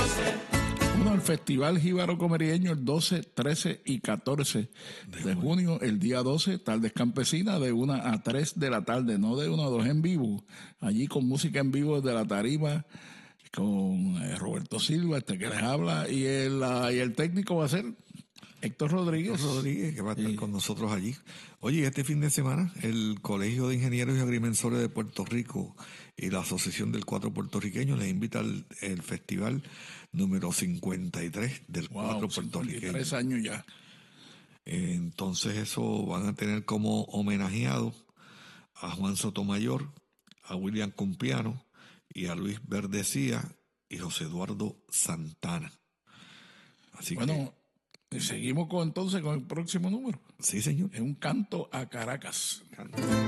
Bueno, el Festival Jíbaro Comerieño el 12, 13 y 14 de junio, el día 12, tardes campesinas de 1 a 3 de la tarde, no de 1 a 2 en vivo, allí con música en vivo de la tarima, con Roberto Silva, que les habla, y el técnico va a ser Héctor Rodríguez. Que va a estar con nosotros allí. Oye, este fin de semana, el Colegio de Ingenieros y Agrimensores de Puerto Rico y la Asociación del Cuatro Puertorriqueño les invita al el festival número 53 del Cuatro Puertorriqueño. 53 años ya. Entonces eso van a tener como homenajeado a Juan Sotomayor, a William Compiano y a Luis Verdecía y José Eduardo Santana. Así bueno, seguimos entonces con el próximo número. Sí, señor. Es un canto a Caracas.